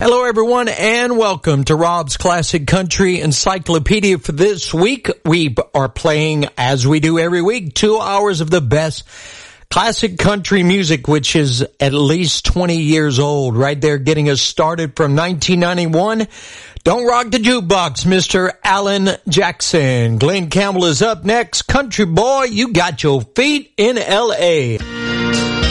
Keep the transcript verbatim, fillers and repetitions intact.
Hello, everyone, and welcome to Rob's Classic Country Encyclopedia. For this week, we are playing, as we do every week, two hours of the best classic country music, which is at least twenty years old, right there, getting us started from nineteen ninety-one. Don't rock the jukebox, Mister Alan Jackson. Glenn Campbell is up next. Country boy, you got your feet in L A